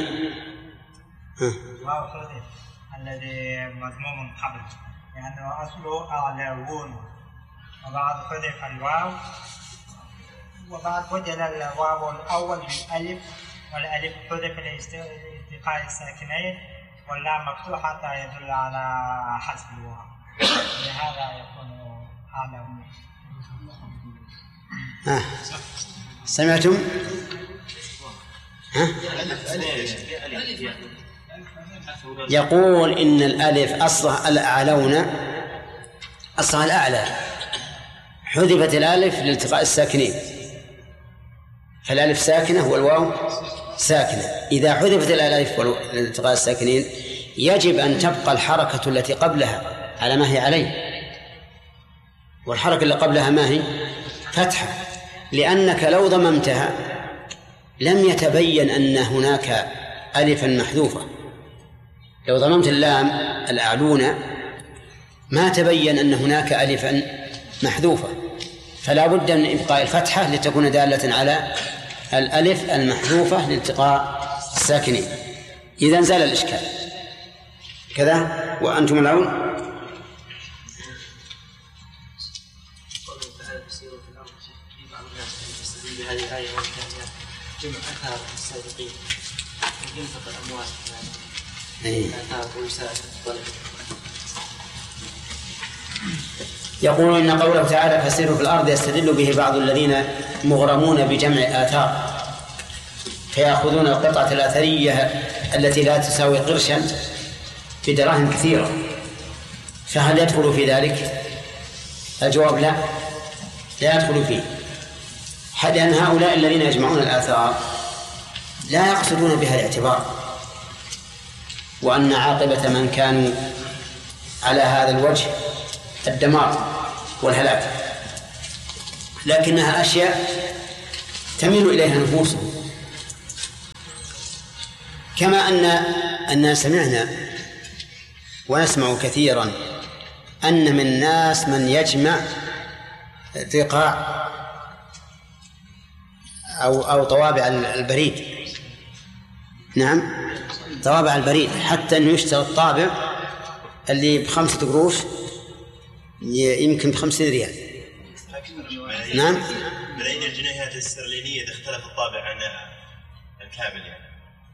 [SPEAKER 3] الواو حذف الذي مضموم قبل لأنه أصله أعلون، وبعد حذف الواو وبعد بدل الواو الأول بالألف، والألف حذف لالتقاء الساكنين، واللام مفتوحة حتى يدل على حذف الواو، لهذا يكون أعلون.
[SPEAKER 1] سمعتم؟ يقول إن الألف أصلها الأعلون، أصلها الأعلى، حذفت الألف لالتقاء الساكنين، فالألف ساكنة والواو ساكنة. إذا حذفت الألف لالتقاء الساكنين يجب أن تبقى الحركة التي قبلها على ما هي عليه، والحركة اللي قبلها ما هي؟ فتحة، لأنك لو ضممتها لم يتبين أن هناك ألفا محذوفة. لو ضممت اللام الأعلون ما تبين أن هناك ألفا محذوفة، فلا بد من إبقاء الفتحة لتكون دالة على الألف المحذوفة لالتقاء الساكنين. إذا زال الإشكال كذا. وأنتم الأعلون
[SPEAKER 2] بهذه الآية والثانية جمع أثار السابقين ينفق الأموال أثار ويساعد الطلب.
[SPEAKER 1] يقول إن قوله تعالى فسيروا في الأرض يستدل به بعض الذين مغرمون بجمع آثار فيأخذون القطعة الأثرية التي لا تساوي قرشا بدراهم كثيرة، فهل يدخل في ذلك؟ الجواب لا يدخل فيه، لأن هؤلاء الذين يجمعون الآثار لا يقصدون بها الاعتبار، وأن عاقبة من كانوا على هذا الوجه الدمار والهلاك، لكنها أشياء تميل إليها نفوسهم. كما أن سمعنا ونسمع كثيرا أن من الناس من يجمع رقاع أو طوابع البريد. نعم، طوابع البريد، حتى أنه يشتري الطابع اللي ب5 قروش يمكن ب50 ريال. نعم،
[SPEAKER 8] ملايين الجنيهات الاسترلينية إذا اختلف الطابع عن الكامل يعني.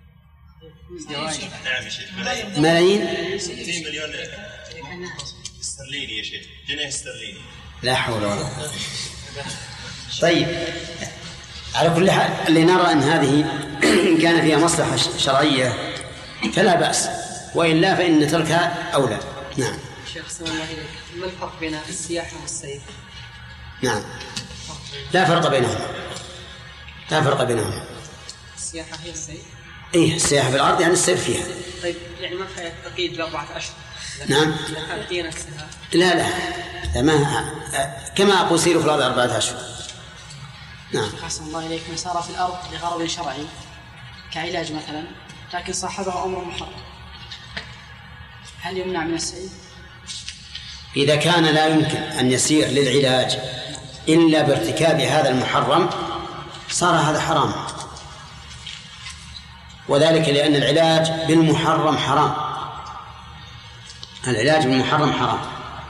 [SPEAKER 8] نعم يا شيخ،
[SPEAKER 1] ملايين
[SPEAKER 8] 60 مليون استرليني يا شيخ، جنيه استرليني.
[SPEAKER 1] لا حول ولا قوة. طيب، على كل حال اللي نرى أن هذه إن كان فيها مصلحة شرعية فلا بأس، وإلا فإن تركها أولى. نعم.
[SPEAKER 9] شيخ سلام الله عليك، ما الفرق بين السياحة والسير؟
[SPEAKER 1] نعم، لا فرق بينهما، لا فرق بينهما.
[SPEAKER 9] السياحة هي السير؟
[SPEAKER 1] إيه، السياحة في الأرض يعني السير فيها.
[SPEAKER 9] طيب يعني ما فيها تقييد ب4 أشهر؟
[SPEAKER 1] نعم.
[SPEAKER 9] هي نفسها؟
[SPEAKER 1] لا ما كما أقول سيروا في الأرض 4 أشهر. نعم.
[SPEAKER 9] حسن الله إليك، من سار في الأرض لغرض شرعي كعلاج مثلا، لكن صاحبه أمر محرم، هل يمنع من السير؟
[SPEAKER 1] إذا كان لا يمكن أن يسير للعلاج إلا بارتكاب هذا المحرم صار هذا حرام، وذلك لأن العلاج بالمحرم حرام. العلاج بالمحرم حرام،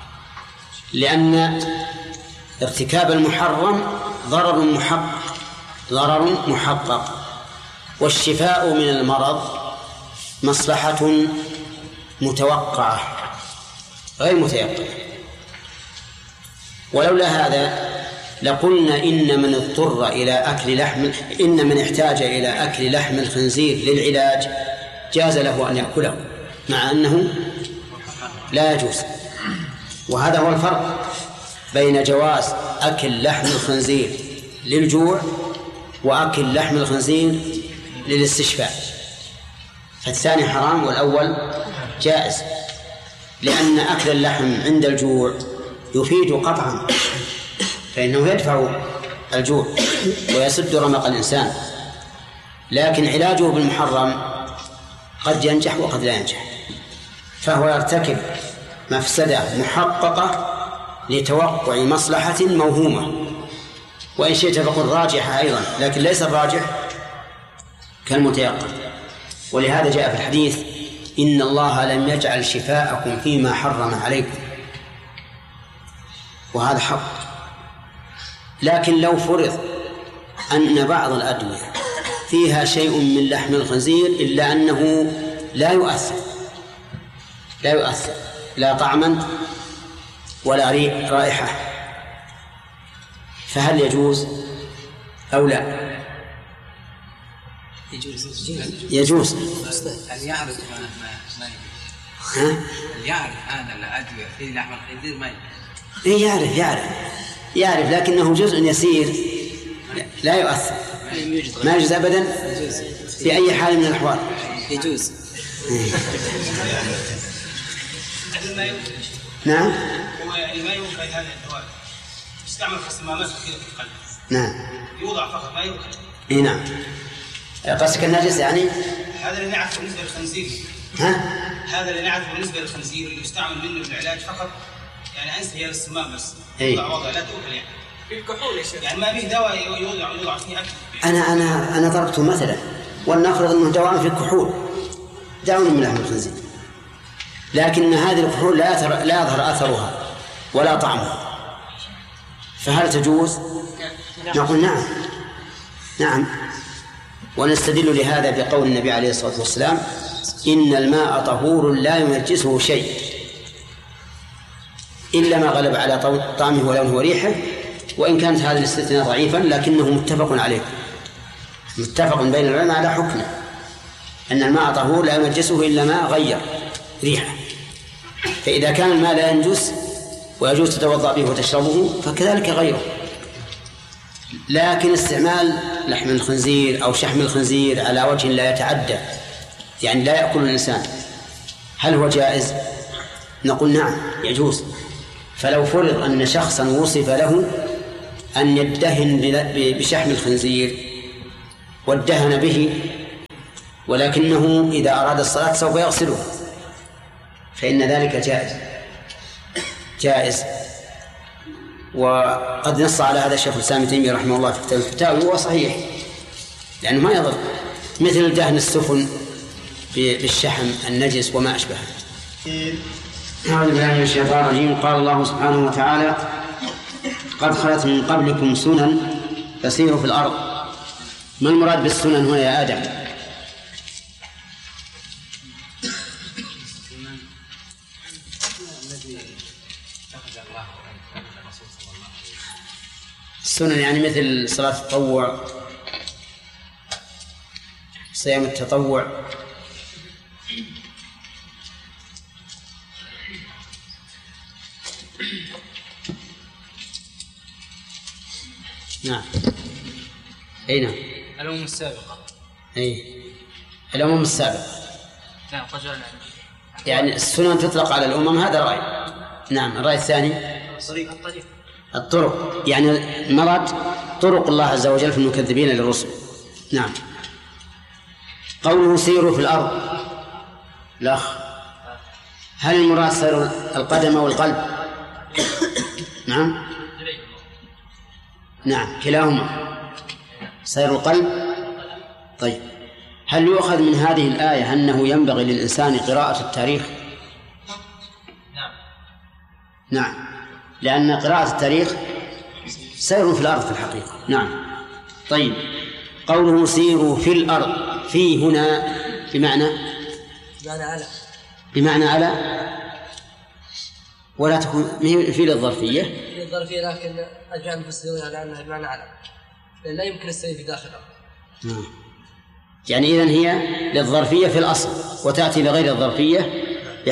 [SPEAKER 1] لأن ارتكاب المحرم ضرر محقق، والشفاء من المرض مصلحة متوقعة غير متيقنة. ولولا هذا لقلنا إن من احتاج إلى أكل لحم الخنزير للعلاج جاز له أن يأكله، مع أنه لا يجوز. وهذا هو الفرق بين جواز أكل لحم الخنزير للجوع وأكل لحم الخنزير للاستشفاء. فالثاني حرام والأول جائز، لأن أكل اللحم عند الجوع يفيد قطعا، فإنه يدفع الجوع ويسد رمق الإنسان، لكن علاجه بالمحرم قد ينجح وقد لا ينجح، فهو يرتكب مفسدة محققة لتوقع مصلحة موهومة، وإن شئت فقل راجحة أيضا، لكن ليس الراجح كالمتيقن. ولهذا جاء في الحديث: إن الله لم يجعل شفاءكم فيما حرم عليكم، وهذا حق. لكن لو فرض أن بعض الأدوية فيها شيء من لحم الخنزير إلا أنه لا يؤثر لا طعما ولا رائحة، فهل يجوز أو لا؟ يجوز.
[SPEAKER 10] هل يعرف هذا الأدوية في لحم الخنزير ما
[SPEAKER 1] يعرف لكنه جزء يسير لا يؤثر، ما يجوز أبدا في أي حال من الأحوال.
[SPEAKER 10] يجوز.
[SPEAKER 1] نعم.
[SPEAKER 3] هو ما يوقع هذه الدواء يستعمل في الصمامات كثيرة في القلب.
[SPEAKER 1] نعم.
[SPEAKER 3] يوضع فقط ما يوقع.
[SPEAKER 1] نعم. قصدك النجس يعني؟
[SPEAKER 3] هذا اللي نعرفه بالنسبة للخنزير. هذا اللي نعرفه بالنسبة للخنزير اللي يستعمل منه للعلاج فقط، يعني أنسى هي للصمام بس. يوضع وضع لا تؤكل يعني. في الكحول يا شيخ. يعني ما فيه دواء يوضع فيه أكل.
[SPEAKER 1] أنا ضربته مثلا، ولنفرض أنه دواء في الكحول، دعوني من لحم الخنزير، لكن هذه الكحول لا يظهر أثرها ولا طعمها، فهل تجوز؟ نقول نعم. ونستدل لهذا بقول النبي عليه الصلاة والسلام: إن الماء طهور لا ينجسه شيء إلا ما غلب على طعمه ولونه وريحه. وإن كانت هذا الاستثناء ضعيفا لكنه متفق عليه، متفق بين العلماء على حكمه، أن الماء طهور لا ينجسه إلا ما غير ريحه. فإذا كان الماء لا ينجس ويجوز تتوضأ به وتشربه فكذلك غيره. لكن استعمال لحم الخنزير أو شحم الخنزير على وجه لا يتعدى، يعني لا يأكل الإنسان، هل هو جائز؟ نقول نعم يجوز. فلو فرض أن شخصا وصف له أن يدهن بشحم الخنزير وادهن به، ولكنه إذا أراد الصلاة سوف يغسله، فإن ذلك جائز. وقد نص على هذا الشيخ الإسلام ابن تيمية رحمه الله في كتاب الفتاوى، وهو صحيح لأنه ما يضر، مثل دهن السفن بالشحم النجس وما أشبهه. أعوذ بالله من الشيطان الرجيم. قال الله سبحانه وتعالى: قد خلت من قبلكم سنن فسيروا في الأرض. ما المراد بالسنن هنا يا آدم؟ السنن يعني مثل صلاة التطوع، صيام التطوع، نعم. أي نعم.
[SPEAKER 5] الأمم السابقة.
[SPEAKER 1] أي الأمم السابقة.
[SPEAKER 5] نعم قد جاء
[SPEAKER 1] يعني السنن تطلق على الأمم، هذا رأي. نعم. الرأي الثاني الطرق، يعني مراد طرق الله عز وجل في المكذبين للرسل. نعم. قوله سيروا في الأرض، الأخ، هل المراد سير القدم والقلب؟ نعم نعم كلاهما سير القلب. طيب، هل يؤخذ من هذه الآية أنه ينبغي للإنسان قراءة التاريخ؟ نعم، لأن قراءة التاريخ سير في الأرض في الحقيقة. نعم. طيب، قوله سيروا في الأرض، في هنا بمعنى على، ولا تكون في للظرفية.
[SPEAKER 11] للظرفية، لكن أجمع المفسرين على أنها بمعنى على، لأن لا يمكن السير في داخل الأرض.
[SPEAKER 1] يعني إذن هي للظرفية في الأصل، وتأتي لغير الظرفية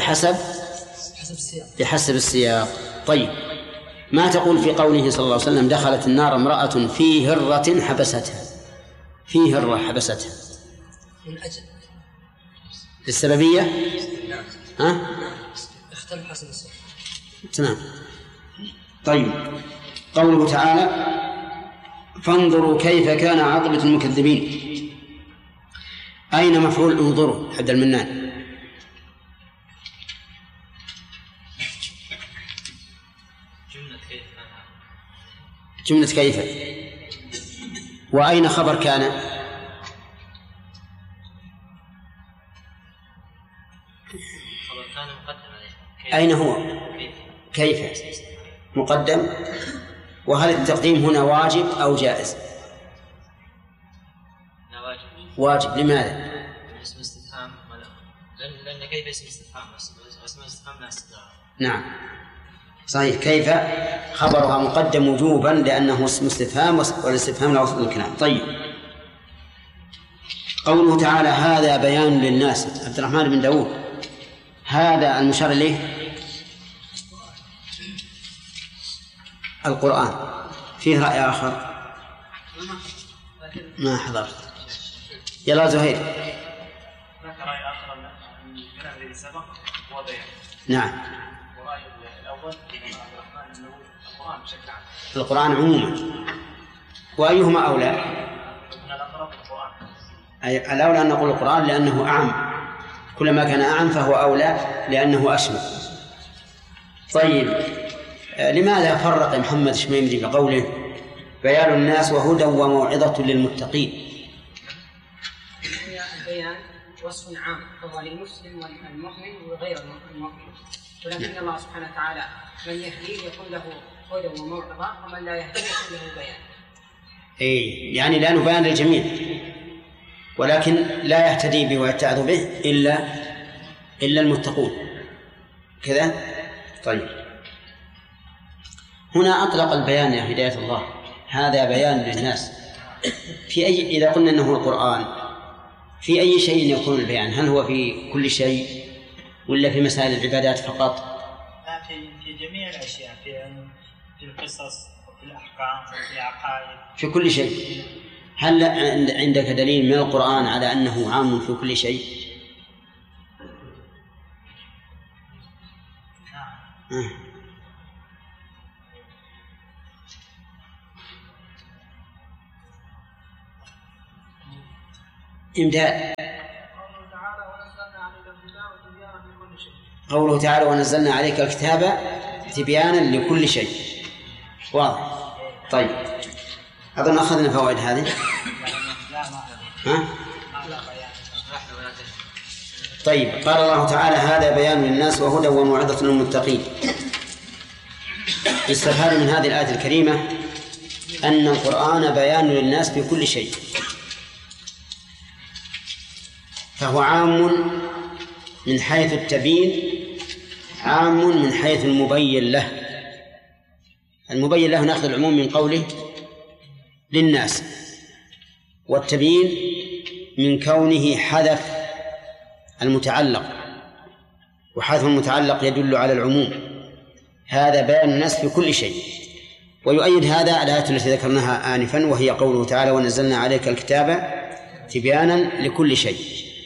[SPEAKER 1] بحسب السياق. طيب، ما تقول في قوله صلى الله عليه وسلم: دخلت النار امرأة في هرة حبستها؟ في هرة حبستها
[SPEAKER 11] من أجل
[SPEAKER 1] للسببية؟ ها؟
[SPEAKER 11] اختلف حسب السياق.
[SPEAKER 1] تمام. طيب، قوله تعالى: فانظروا كيف كان عاقبة المكذبين. أين مفعول انظروا حد المنان؟ جملة كيف. وأين خبر كان؟ أين هو؟ كيف مقدم. وهل التقديم هنا واجب أو جائز؟ واجب. لماذا؟
[SPEAKER 2] اسم استفهام، لأن كيف اسم استفهام، اسم استفهام لا استدراك.
[SPEAKER 1] نعم صحيح. كيف خبرها مقدم وجوبا لأنه اسم استفهام، والاستفهام له وصف الكلام. طيب، قوله تعالى: هذا بيان للناس. عبد الرحمن بن داود، هذا المشار إليه القرآن. فيه رأي آخر؟ ما حضرت. يلا زهير.
[SPEAKER 12] هناك رأي آخر أن الكلام الذي سبق هو بيان.
[SPEAKER 1] نعم.
[SPEAKER 12] والرأي الأول عبد الرحمن أنه القرآن بشكل عام.
[SPEAKER 1] القرآن عموما. وأيهما أولى؟
[SPEAKER 12] من الأقرب القرآن.
[SPEAKER 1] أي الأولى أن نقول القرآن لأنه أعم، كلما كان أعم فهو أولى لأنه أشمل. طيب، لماذا فرق محمد الشميمري بقوله: بيان الناس وهدى وموعظة للمتقين؟
[SPEAKER 6] البيان وصف عام فهو للمسلم والمؤمن وغير المؤمن، ولكن الله سبحانه وتعالى من يهديه يكون له هدى وموعظة، ومن لا يهديه يكون له بيان.
[SPEAKER 1] يعني لأنه بيان للجميع، ولكن لا يهتدي به ويتعظ به إلا المتقون كذا. طيب، هنا أطلق البيان يا هداية الله، هذا بيان للناس. في أي، إذا قلنا أنه القرآن، في أي شيء يكون البيان؟ هل هو في كل شيء ولا في مسائل العبادات فقط؟
[SPEAKER 12] لا، في جميع الأشياء، في القصص وفي الأحكام وفي العقائد،
[SPEAKER 1] في كل شيء. هل عندك دليل من القرآن على أنه عام في كل شيء؟
[SPEAKER 12] نعم.
[SPEAKER 1] إمداد. قوله تعالى ونزلنا عليك الكتاب تبيانا لكل شيء. واضح. طيب أظن أخذنا فوائد هذه. ها؟ طيب قال الله تعالى هذا بيان للناس وهدى وموعظة للمتقين. يستفاد من هذه الآية الكريمة أن القرآن بيان للناس بكل شيء، فهو عام من حيث التبيين، عام من حيث المبين له. المبين له نأخذ العموم من قوله للناس، والتبيين من كونه حذف المتعلق، وحذف المتعلق يدل على العموم. هذا بيان الناس بكل شيء. ويؤيد هذا الآية التي ذكرناها آنفا، وهي قوله تعالى ونزلنا عليك الكتاب تبيانا لكل شيء.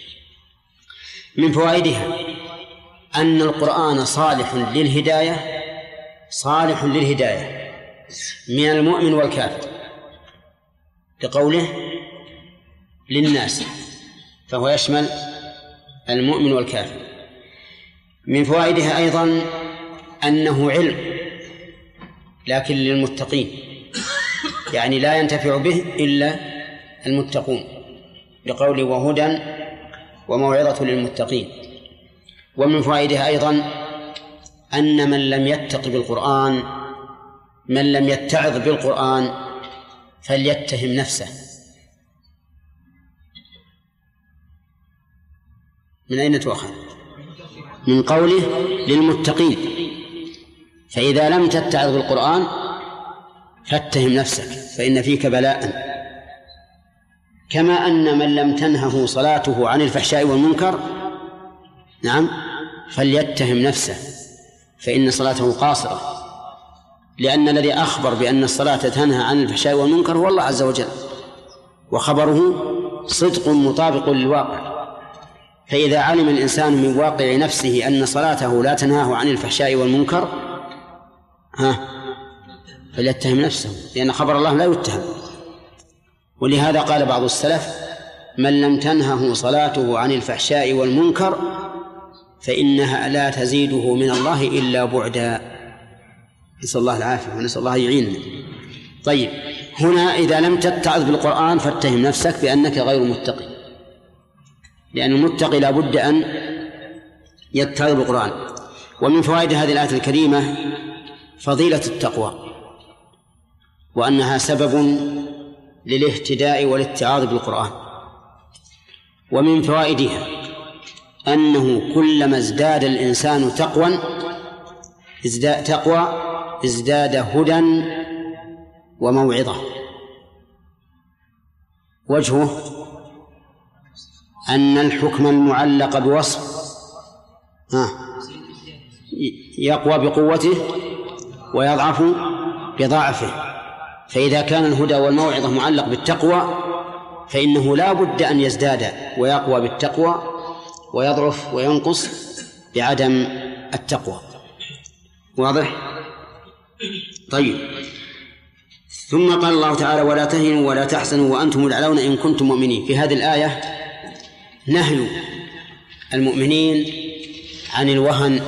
[SPEAKER 1] من فوائدها أن القرآن صالح للهداية، صالح للهداية من المؤمن والكافر، لقوله للناس، فهو يشمل المؤمن والكافر. من فوائدها أيضا أنه علم لكن للمتقين، يعني لا ينتفع به إلا المتقون، لقوله وهدى وموعظة للمتقين. ومن فوائدها أيضا أن من لم يتق بالقرآن، من لم يتعظ بالقرآن فليتهم نفسه. من أين تؤخذ؟ من قوله للمتقين. فإذا لم تتعظ بالقرآن فاتهم نفسك، فإن فيك بلاء. كما أن من لم تنهه صلاته عن الفحشاء والمنكر، نعم، فليتهم نفسه، فإن صلاته قاصرة، لأن الذي أخبر بأن الصلاة تنهى عن الفحشاء والمنكر هو الله عز وجل، وخبره صدق مطابق للواقع. فإذا علم الإنسان من واقع نفسه أن صلاته لا تنهاه عن الفحشاء والمنكر فليتهم نفسه، لأن خبر الله لا يتهم. ولهذا قال بعض السلف من لم تنهه صلاته عن الفحشاء والمنكر فإنها لا تزيده من الله إلا بعدا. نسأل الله العافية ونسأل الله يعيننا. طيب هنا إذا لم تتعظ بالقرآن فاتهم نفسك بأنك غير متقي، لأن المتقي لا بد أن يتعظ بالقرآن. ومن فوائد هذه الآية الكريمة فضيلة التقوى، وأنها سبب للاهتداء والاتعاظ بالقرآن. ومن فوائدها أنه كلما ازداد الإنسان تقوى ازداد هدى وموعظة. وجهه أن الحكم المعلق بوصف يقوى بقوته ويضعف بضعفه. فإذا كان الهدى والموعظة معلق بالتقوى فإنه لا بد أن يزداد ويقوى بالتقوى ويضعف وينقص بعدم التقوى. واضح؟ طيب ثم قال الله تعالى ولا تهنوا ولا تحزنوا وأنتم الأعلون إن كنتم مؤمنين. في هذه الآية نهي المؤمنين عن الوهن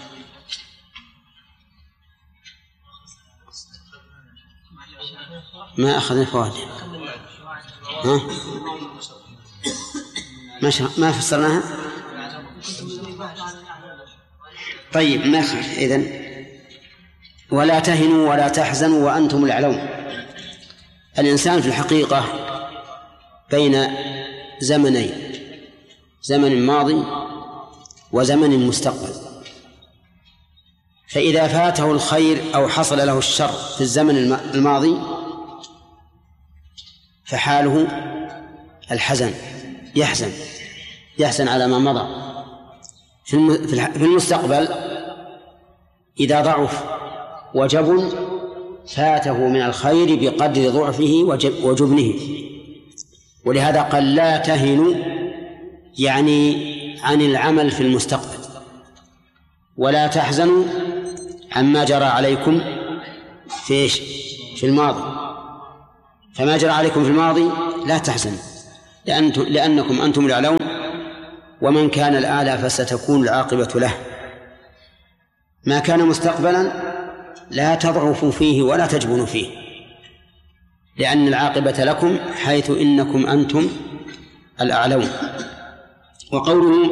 [SPEAKER 1] ما أخذنا فوائد ما فسرناها. طيب ما خير. إذن ولا تهنوا ولا تحزنوا وأنتم الأعلون. الإنسان في الحقيقة بين زمنين، زمن ماضي وزمن مستقبل. فإذا فاته الخير أو حصل له الشر في الزمن الماضي فحاله الحزن، يحزن على ما مضى. في المستقبل إذا ضعف وجبن فاته من الخير بقدر ضعفه وجبنه. ولهذا قال لا تهنوا، يعني عن العمل في المستقبل، ولا تحزنوا عما جرى عليكم في الماضي. فما جرى عليكم في الماضي لا تحزنوا، لأنكم أنتم الأعلون، ومن كان الأعلى فستكون العاقبة له. ما كان مستقبلا لا تضعفوا فيه ولا تجبنوا فيه، لأن العاقبة لكم حيث إنكم أنتم الأعلون. وقوله